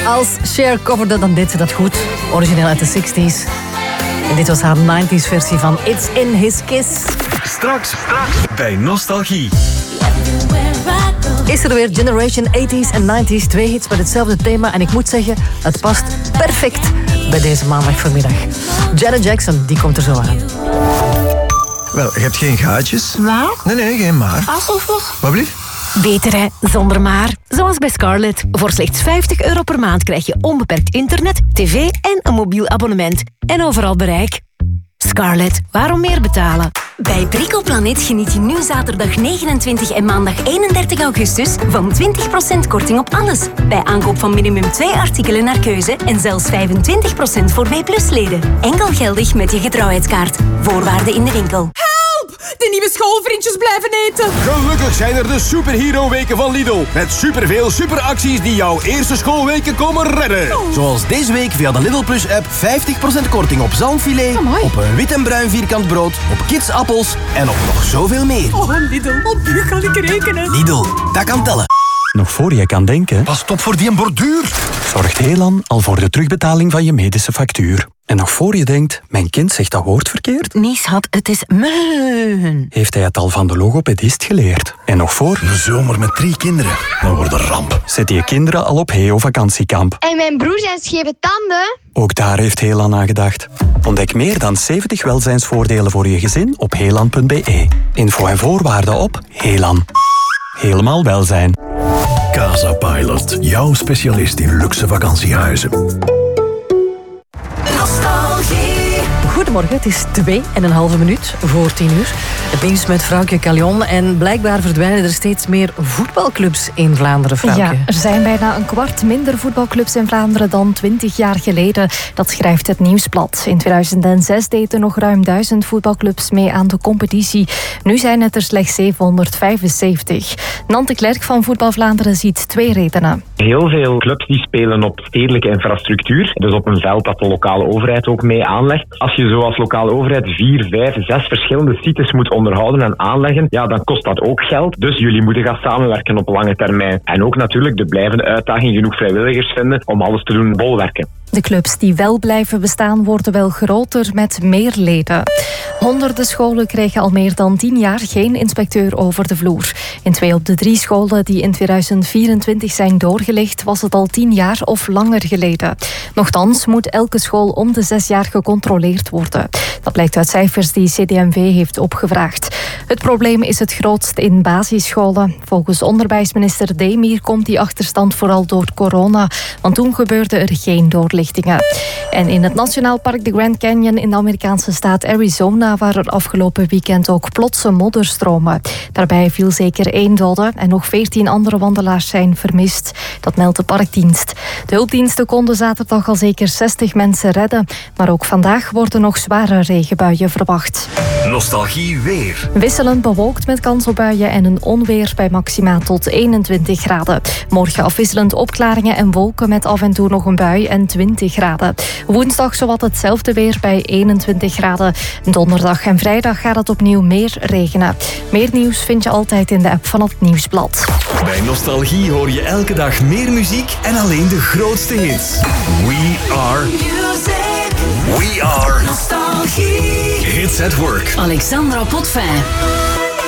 Als Cher coverde, dan deed ze dat goed. Origineel uit de 60s. En dit was haar 90s versie van It's in His Kiss. Straks bij Nostalgie. Is er weer Generation 80s en 90s, 2 hits met hetzelfde thema. En ik moet zeggen, het past perfect bij deze maandag vanmiddag. Janet Jackson, die komt er zo aan. Wel, je hebt geen gaatjes. Wat? Nee, geen maar. Alsof. Wat blieft? Beter hè, zonder maar. Zoals bij Scarlett. Voor slechts €50 per maand krijg je onbeperkt internet, tv en een mobiel abonnement. En overal bereik. Scarlett, waarom meer betalen? Bij Bricoplanet geniet je nu zaterdag 29 en maandag 31 augustus van 20% korting op alles. Bij aankoop van minimum 2 artikelen naar keuze en zelfs 25% voor B+-leden. Enkel geldig met je getrouwheidskaart. Voorwaarden in de winkel. De nieuwe schoolvriendjes blijven eten. Gelukkig zijn er de superhero-weken van Lidl. Met superveel superacties die jouw eerste schoolweken komen redden. Zoals deze week via de Lidl Plus-app 50% korting op zalmfilet, op een wit en bruin vierkant brood, op kidsappels en op nog zoveel meer. Oh, Lidl, op u kan ik rekenen. Lidl, dat kan tellen. Nog voor je kan denken, Pas op voor die borduur. zorgt Helan al voor de terugbetaling van je medische factuur. En nog voor je denkt, mijn kind zegt dat woord verkeerd, Nee schat, het is meun. heeft hij het al van de logopedist geleerd. En nog voor, Een zomer met 3 kinderen. Dan wordt een ramp. zet je kinderen al op Heo vakantiekamp. En mijn broer zijn scheve tanden. Ook daar heeft Helan aan gedacht. Ontdek meer dan 70 welzijnsvoordelen voor je gezin op helan.be. Info en voorwaarden op Helan. Helemaal welzijn. Casa Pilot, jouw specialist in luxe vakantiehuizen. Goedemorgen, het is 2,5 minuut voor 10 uur. Het nieuws met Vrouwke Callion. En blijkbaar verdwijnen er steeds meer voetbalclubs in Vlaanderen, Vrouwke. Ja, er zijn bijna een kwart minder voetbalclubs in Vlaanderen dan 20 jaar geleden. Dat schrijft het Nieuwsblad. In 2006 deden nog ruim 1000 voetbalclubs mee aan de competitie. Nu zijn het er slechts 775. Nante Klerk van Voetbal Vlaanderen ziet 2 redenen. Heel veel clubs die spelen op stedelijke infrastructuur. Dus op een veld dat de lokale overheid ook mee aanlegt. Als je zo als lokale overheid 4, 5, 6 verschillende sites moet onderhouden en aanleggen, ja, dan kost dat ook geld. Dus jullie moeten gaan samenwerken op lange termijn. En ook natuurlijk de blijvende uitdaging genoeg vrijwilligers vinden om alles te doen bolwerken. De clubs die wel blijven bestaan worden wel groter met meer leden. Honderden scholen kregen al meer dan 10 jaar geen inspecteur over de vloer. In 2 op de 3 scholen die in 2024 zijn doorgelicht was het al 10 jaar of langer geleden. Nochtans moet elke school om de 6 jaar gecontroleerd worden. Dat blijkt uit cijfers die CD&V heeft opgevraagd. Het probleem is het grootst in basisscholen. Volgens onderwijsminister Demir komt die achterstand vooral door corona, want toen gebeurde er geen doorlichtingen. En in het Nationaal Park de Grand Canyon in de Amerikaanse staat Arizona waren er afgelopen weekend ook plotse modderstromen. Daarbij viel zeker 1 dode en nog 14 andere wandelaars zijn vermist. Dat meldt de parkdienst. De hulpdiensten konden zaterdag al zeker 60 mensen redden, maar ook vandaag worden nog zware regenbuien verwacht. Nostalgie weer. Wisselend bewolkt met kans op buien en een onweer bij maxima tot 21 graden. Morgen afwisselend opklaringen en wolken met af en toe nog een bui en 20 graden. Woensdag zowat hetzelfde weer bij 21 graden. Donderdag en vrijdag gaat het opnieuw meer regenen. Meer nieuws vind je altijd in de app van het Nieuwsblad. Bij Nostalgie hoor je elke dag meer muziek en alleen de grootste hits. We are Nostalgie. Hits at Work. Alexandra Potvin.